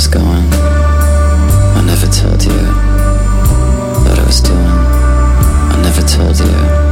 was going. I never told you what I was doing. I never told you